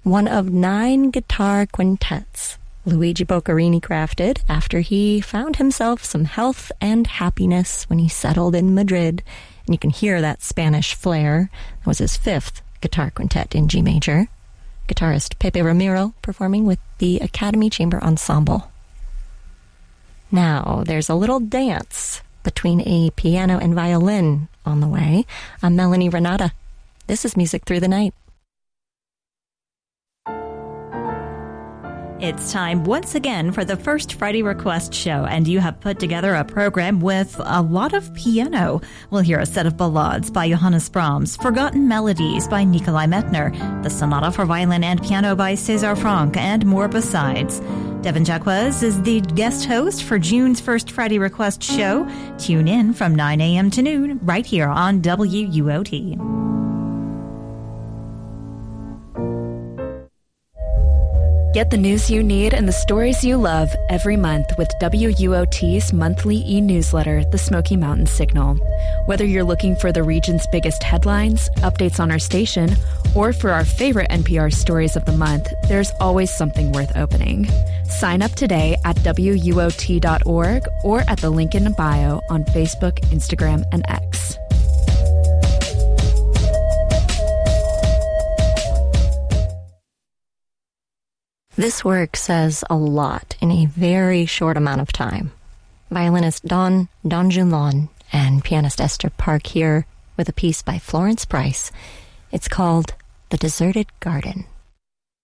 one of 9 guitar quintets Luigi Boccherini crafted after he found himself some health and happiness when he settled in Madrid. And you can hear that Spanish flair. That was his 5th guitar quintet in G major. Guitarist Pepe Ramiro performing with the Academy Chamber Ensemble. Now, there's a little dance between a piano and violin on the way. I'm Melanie Renata. This is Music Through the Night. It's time once again for the First Friday Request Show, and you have put together a program with a lot of piano. We'll hear a set of ballades by Johannes Brahms, Forgotten Melodies by Nikolai Metner, the Sonata for Violin and Piano by César Franck, and more besides. Devin Jacquez is the guest host for June's First Friday Request Show. Tune in from 9 a.m. to noon right here on WUOT. Get the news you need and the stories you love every month with WUOT's monthly e-newsletter, The Smoky Mountain Signal. Whether you're looking for the region's biggest headlines, updates on our station, or for our favorite NPR stories of the month, there's always something worth opening. Sign up today at WUOT.org or at the link in bio on Facebook, Instagram, and X. This work says a lot in a very short amount of time. Violinist Don Junlon and pianist Esther Park here with a piece by Florence Price. It's called The Deserted Garden.